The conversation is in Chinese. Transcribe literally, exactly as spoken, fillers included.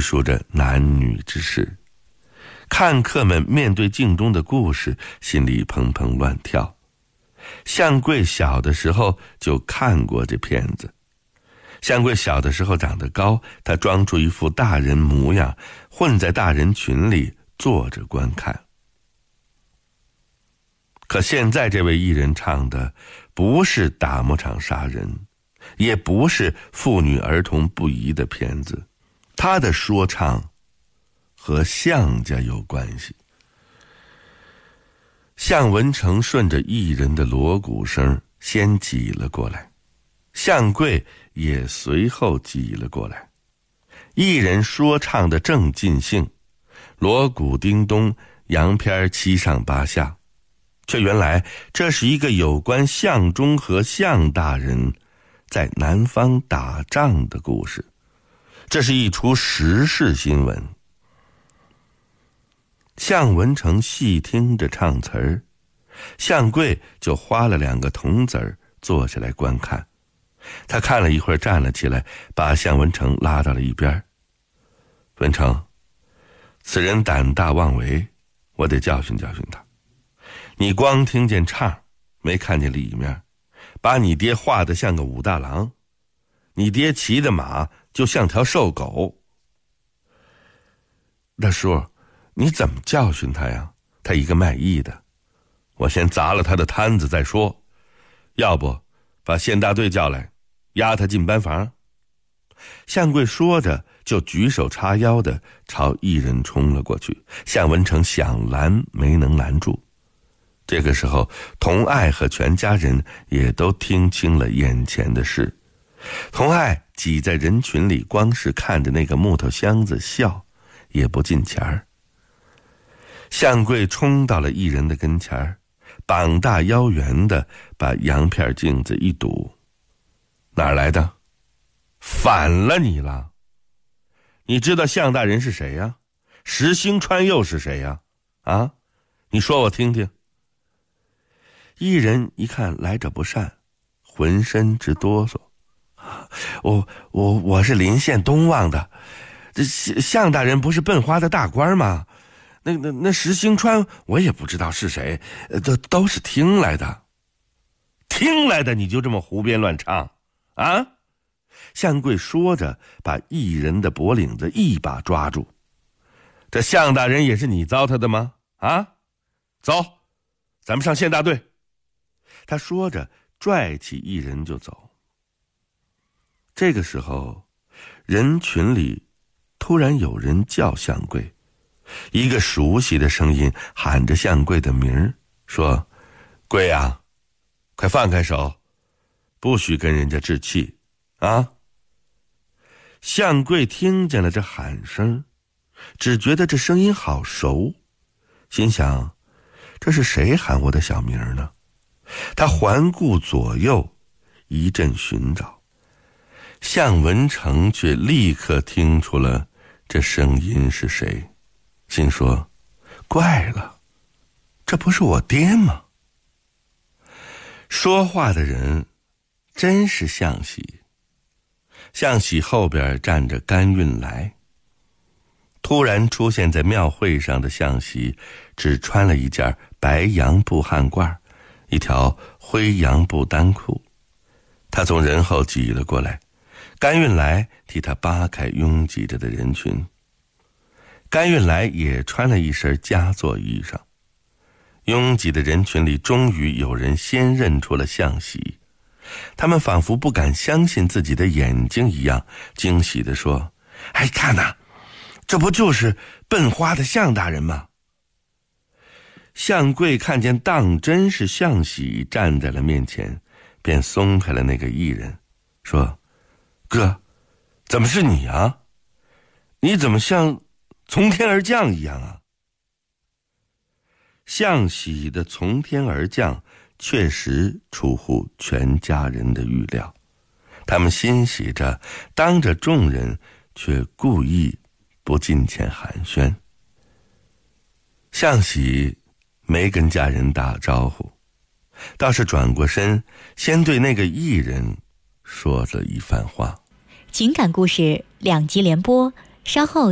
述着男女之事。看客们面对镜中的故事，心里砰砰乱跳。向贵小的时候就看过这片子。向贵小的时候长得高，他装出一副大人模样，混在大人群里坐着观看。可现在这位艺人唱的不是打磨场杀人，也不是妇女儿童不宜的片子，他的说唱和向家有关系。向文成顺着艺人的锣鼓声先挤了过来，向贵也随后挤了过来。艺人说唱的正尽兴，锣鼓叮咚，洋片七上八下，却原来这是一个有关向忠和向大人在南方打仗的故事，这是一出时事新闻。向文成细听着唱词儿，向贵就花了两个铜子儿坐下来观看。他看了一会儿，站了起来，把向文成拉到了一边。文成，此人胆大妄为，我得教训教训他。你光听见唱，没看见里面，把你爹画得像个武大郎，你爹骑的马就像条瘦狗。大叔，你怎么教训他呀？他一个卖艺的，我先砸了他的摊子再说。要不把县大队叫来，押他进班房。向贵说着，就举手叉腰的朝艺人冲了过去。向文成想拦没能拦住。这个时候，童爱和全家人也都听清了眼前的事。童爱挤在人群里，光是看着那个木头箱子笑，也不进前儿。向贵冲到了艺人的跟前儿，膀大腰圆的把洋片镜子一堵。哪儿来的？反了你了！你知道向大人是谁呀？石星川又是谁呀？啊，你说我听听。艺人一看来者不善，浑身直哆嗦。我我我是临县东望的，这向大人不是笨花的大官吗？那那那石星川我也不知道是谁，都都是听来的。听来的你就这么胡编乱唱啊？向贵说着，把艺人的脖领子一把抓住。这向大人也是你糟蹋的吗？啊，走，咱们上县大队。他说着拽起艺人就走。这个时候，人群里突然有人叫向贵，一个熟悉的声音喊着向贵的名儿，说：贵啊，快放开手，不许跟人家置气啊！向贵听见了这喊声，只觉得这声音好熟，心想这是谁喊我的小名呢？他环顾左右，一阵寻找。向文成却立刻听出了这声音是谁，心说怪了，这不是我爹吗？说话的人真是向喜。向喜后边站着甘运来。突然出现在庙会上的向喜只穿了一件白洋布汗褂，一条灰洋布单裤。他从人后挤了过来，甘运来替他扒开拥挤着的人群。甘运来也穿了一身佳作衣裳。拥挤的人群里终于有人先认出了向喜，他们仿佛不敢相信自己的眼睛一样，惊喜地说：哎，看呐，这不就是笨花的向大人吗？向贵看见当真是向喜站在了面前，便松开了那个艺人，说：哥，怎么是你啊？你怎么像从天而降一样啊？向喜的从天而降确实出乎全家人的预料，他们欣喜着，当着众人却故意不近前寒暄。向喜没跟家人打招呼，倒是转过身，先对那个艺人说了一番话。 情感故事两集连播，稍后